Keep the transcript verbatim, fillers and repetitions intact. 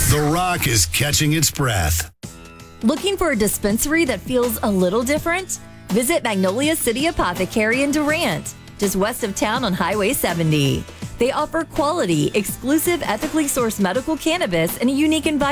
The Rock is catching its breath. Looking for a dispensary that feels a little different? Visit Magnolia City Apothecary in Durant, just west of town on Highway seventy. They offer quality, exclusive, ethically sourced medical cannabis in a unique environment.